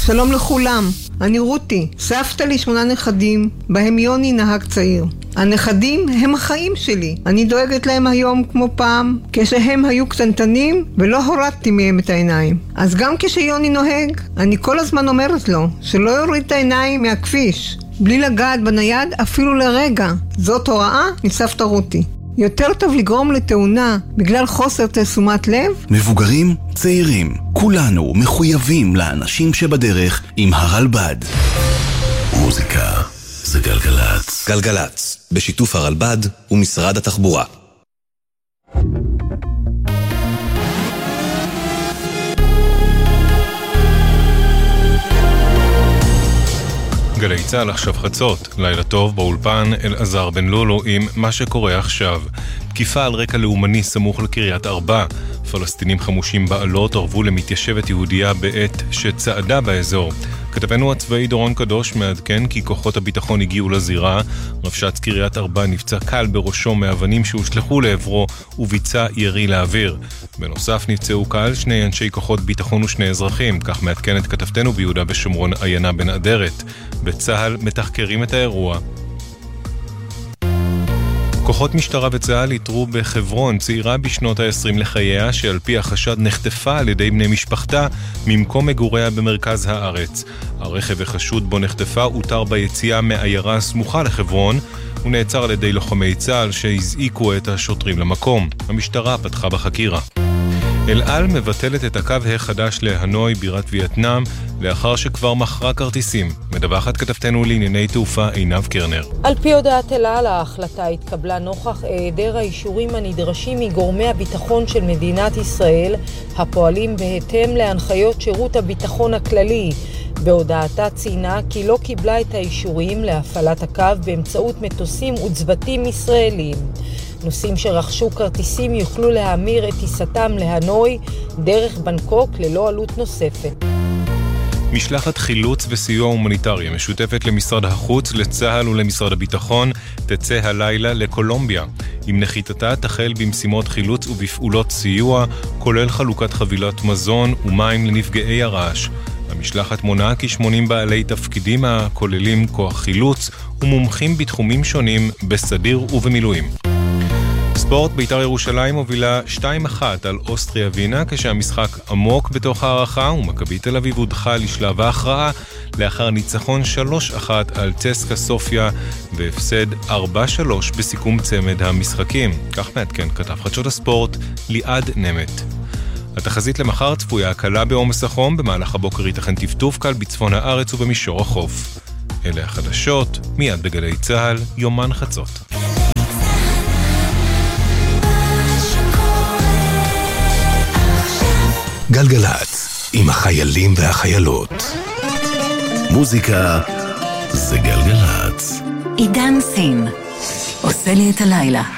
שלום לכולם, אני רותי, סבתא לי 8 נכדים, בהם יוני נהג צעיר. הנכדים הם החיים שלי, אני דואגת להם היום כמו פעם, כשהם היו קטנטנים ולא הורדתי מהם את העיניים. אז גם כשיוני נוהג, אני כל הזמן אומרת לו שלא יוריד את העיניים מהכביש, בלי לגעת בנייד אפילו לרגע. זאת הוראה מסבתא רותי. יותר טוב לגרום לתאונה בגלל חוסר תשומת לב. מבוגרים, צעירים, כולנו מחויבים לאנשים שבדרך עם הרלב"ד. מוזיקה זה גלגלץ. גלגלץ, בשיתוף הרלב"ד ומשרד התחבורה. גלי צהל עכשיו חצות, לילה טוב באולפן אלעזר בן לולו עם מה שקורה עכשיו. תקיפה על רקע לאומני סמוך לקריית ארבע. פלסטינים חמושים בעלות ערבו למתיישבת יהודייה בעת שצעדה באזור. כתבנו הצבאי דורון קדוש מעדכן כי כוחות הביטחון הגיעו לזירה. רבש"ץ קריית ארבע נפצע קל בראשו מאבנים שהושלחו לעברו וביצע ירי לאוויר. בנוסף נפצעו קל 2 אנשי כוחות ביטחון ו2 אזרחים, כך מעדכנת כתבתנו ביהודה ושומרון עיינה בן אדרת. בצהל מתחקרים את האירוע. כוחות משטרה וצה"ל איתרו בחברון צעירה בשנות ה-20 לחייה שעל פי החשד נחטפה על ידי בני משפחתה ממקום מגוריה במרכז הארץ. הרכב החשוד בו נחטפה אותר ביציאה מהעיירה הסמוכה לחברון ונעצר על ידי לוחמי צה"ל שהזעיקו את השוטרים למקום. המשטרה פתחה בחקירה. אל על מבטלת את הקו החדש להנוי בירת וייטנאם לאחר שכבר מכרה כרטיסים. מדווחת כתבתנו לענייני תעופה עינב קרנר. על פי הודעת אל על, ההחלטה התקבלה נוכח היעדר האישורים הנדרשים מגורמי הביטחון של מדינת ישראל הפועלים בהתאם להנחיות שירות הביטחון הכללי. בהודעתה ציינה כי לא קיבלה את האישורים להפעלת הקו באמצעות מטוסים וצוותים ישראלים. נוסעים שרכשו כרטיסים יוכלו להמיר את טיסתם להנוי דרך בנקוק ללא עלות נוספת. משלחת חילוץ וסיוע הומניטרי משותפת למשרד החוץ, לצה"ל ולמשרד הביטחון תצא הלילה לקולומביה. עם נחיתתה תחל במשימות חילוץ ובפעולות סיוע, כולל חלוקת חבילת מזון ומים לנפגעי הרעש. המשלחת מונה כ-80 בעלי תפקידים הכוללים כוח חילוץ ומומחים בתחומים שונים בסדיר ובמילואים. ספורט, בית"ר ירושלים הובילה 2-1 על אוסטריה וינה כשהמשחק עמוק בתוך הערכה ומכבי תל אביב הודחה לשלב ההכרעה לאחר ניצחון 3-1 על צסקה סופיה והפסד 4-3 בסיכום צמד המשחקים. כך מעדכן כתב חדשות הספורט ליעד נמת. התחזית למחר צפויה הקלה בעומס החום, במהלך הבוקר ייתכן טפטוף קל בצפון הארץ ובמישור החוף. אלה החדשות, מיד בגלי צהל, יומן חצות. גלגלץ, עם החיילים והחיילות. מוזיקה זה גלגלץ. עידן סין עושה לי את הלילה.